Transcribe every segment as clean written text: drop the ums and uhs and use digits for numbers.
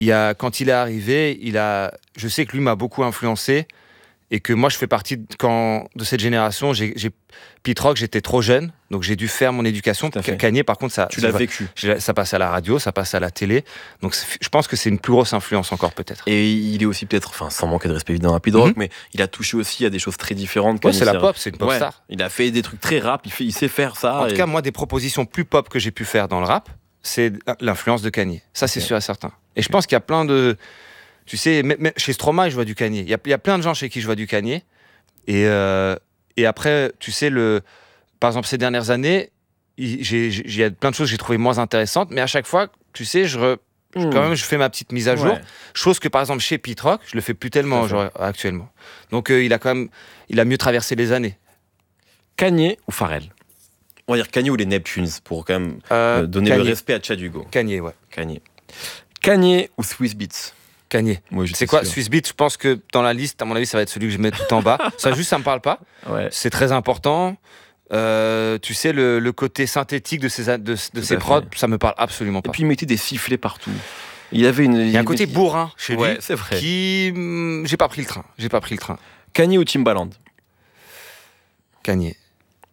quand il est arrivé, je sais que lui m'a beaucoup influencé et que moi je fais partie de cette génération. Pete Rock, j'étais trop jeune, donc j'ai dû faire mon éducation. Kanye, par contre, tu l'as vécu. Ça passe à la radio, ça passe à la télé. Donc je pense que c'est une plus grosse influence encore peut-être. Et il est aussi peut-être, sans manquer de respect évidemment à Pete Rock, mais il a touché aussi à des choses très différentes. Ouais, c'est la pop, c'est une pop star. Il a fait des trucs très rap, il sait faire ça. En tout cas, moi, des propositions plus pop que j'ai pu faire dans le rap, c'est l'influence de Kanye. Ça, c'est sûr et certain. Et je pense qu'il y a plein de... Tu sais, même chez Stromae, je vois du Kanye. Il y a plein de gens chez qui je vois du Kanye. Et après, tu sais, par exemple, ces dernières années, il y a plein de choses que j'ai trouvées moins intéressantes. Mais à chaque fois, tu sais, quand même, je fais ma petite mise à jour. Ouais. Chose que, par exemple, chez Pete Rock, je le fais plus tellement actuellement. Donc, il a mieux traversé les années. Kanye ou Pharrell? On va dire Kanye ou les Neptunes, pour quand même donner Kanye. Le respect à Tchad Hugo. Kanye, ouais. Kanye ou Swizz Beatz? Kanye. C'est quoi, Swizz Beatz? Je pense que dans la liste, à mon avis, ça va être celui que je mets tout en bas. Ça me parle pas. Ouais. C'est très important. Tu sais, le côté synthétique de ses prods, ça me parle absolument pas. Et puis il mettait des sifflets partout. Il y a un côté bourrin chez lui, c'est vrai. Qui j'ai pas pris le train. Kanye ou Timbaland? Kanye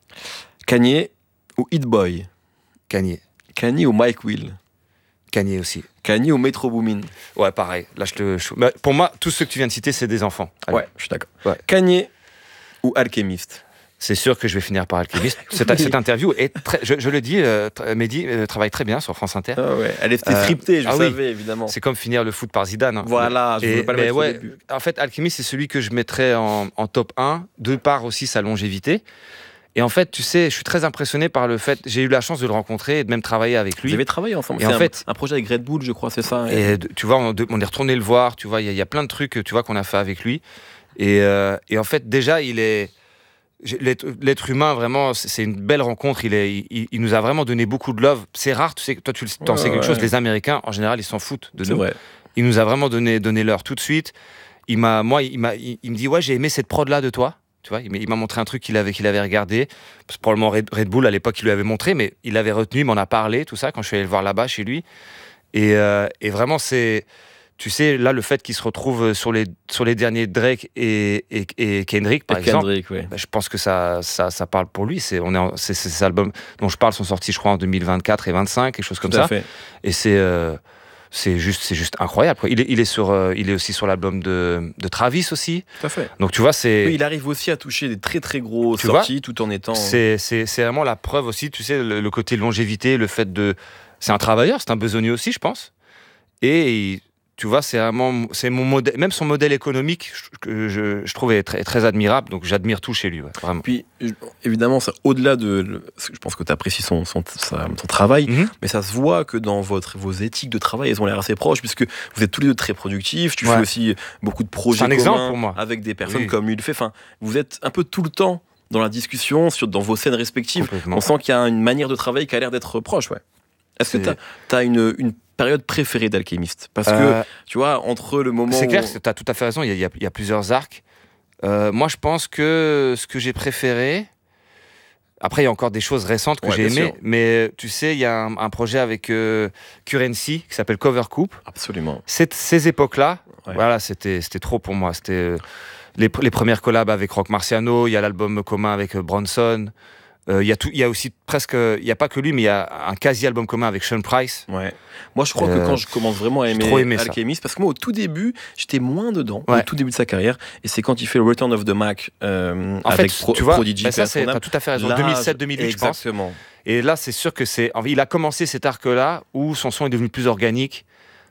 ou Hit Boy? Kanye ou Mike Will? Kanye aussi. Kanye ou Metro Boomin? Ouais, pareil. Là, pour moi, tous ceux que tu viens de citer, c'est des enfants. Allez. Ouais, je suis d'accord. Ouais. Kanye ou Alchemist? C'est sûr que je vais finir par Alchemist. Cette interview est je le dis, Mehdi travaille très bien sur France Inter. Ah ouais. Elle était scriptée, je savais, évidemment. C'est comme finir le foot par Zidane. Hein. Voilà, je ne veux pas le mettre au début. En fait, Alchemist, c'est celui que je mettrais en top 1, de par aussi sa longévité. Et en fait, tu sais, je suis très impressionné par le fait... J'ai eu la chance de le rencontrer et de même travailler avec lui. Vous avez travaillé ensemble. C'est un projet avec Red Bull, je crois, c'est ça. Et tu vois, on est retourné le voir. Tu vois, il y a plein de trucs, tu vois, qu'on a fait avec lui. Et en fait, déjà, l'être humain, vraiment, c'est une belle rencontre. Il nous a vraiment donné beaucoup de love. C'est rare, tu sais, toi, tu en sais quelque chose. Les Américains, en général, ils s'en foutent de nous. Vrai. Il nous a vraiment donné leur tout de suite. Il me dit, ouais, j'ai aimé cette prod-là de toi. Tu vois, il m'a montré un truc qu'il avait regardé. C'est probablement Red Bull, à l'époque, il lui avait montré, mais il l'avait retenu, il m'en a parlé, tout ça, quand je suis allé le voir là-bas, chez lui. Et vraiment, c'est... Tu sais, là, le fait qu'il se retrouve sur les derniers Drake et Kendrick, par exemple, je pense que ça parle pour lui. Ces albums dont je parle sont sortis, je crois, en 2024 et 2025, quelque chose comme ça. Fait. Et c'est juste incroyable. Il est aussi sur l'album de Travis aussi. Tout à fait. Donc tu vois, il arrive aussi à toucher des très très gros sorties tout en étant... C'est vraiment la preuve aussi, tu sais, le côté longévité, le fait de... C'est un travailleur, c'est un besogneux aussi, je pense. Et... Tu vois, c'est mon modèle, même son modèle économique, que je trouvais très, très admirable. Donc, j'admire tout chez lui, vraiment. Puis, évidemment, ça, au-delà je pense que tu apprécies son travail, mais ça se voit que dans vos éthiques de travail, elles ont l'air assez proches, puisque vous êtes tous les deux très productifs. Tu fais aussi beaucoup de projets communs pour moi. Avec des personnes comme lui le fait. Enfin, vous êtes un peu tout le temps dans la discussion, dans vos scènes respectives. On sent qu'il y a une manière de travail qui a l'air d'être proche, ouais. Est-ce que tu as une période préférée d'Alchemist? Parce que, tu vois, entre le moment... C'est clair, tu as tout à fait raison, il y a plusieurs arcs. Moi, je pense que ce que j'ai préféré... Après, il y a encore des choses récentes que j'ai aimées, mais tu sais, il y a un projet avec Currency qui s'appelle Cover Coupe. Absolument. Ces époques-là, voilà, c'était trop pour moi. C'était les premières collabs avec Rock Marciano, il y a l'album commun avec Bronson... Il y a aussi presque, il n'y a pas que lui, mais il y a un quasi-album commun avec Sean Price. Ouais. Moi, je crois que quand je commence vraiment à aimer Alchemist, parce que moi, au tout début, j'étais moins dedans, au tout début de sa carrière, et c'est quand il fait le Return of the Mac avec Prodigy. Ça, t'as tout à fait raison. 2007-2008, je pense. Exactement. Et là, c'est sûr que il a commencé cet arc-là où son son est devenu plus organique,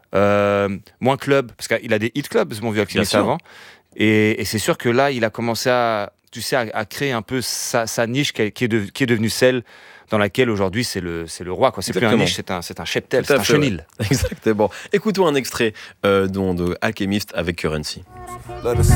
moins club, parce qu'il a des hit clubs, mon vieux Alchemist avant. Et c'est sûr que là, il a commencé à créer un peu sa niche qui est devenue celle dans laquelle aujourd'hui c'est le roi, quoi. C'est plus un niche, c'est un cheptel, c'est un chenil. Ouais. Exactement. Écoutons un extrait de Alchemist avec Currency.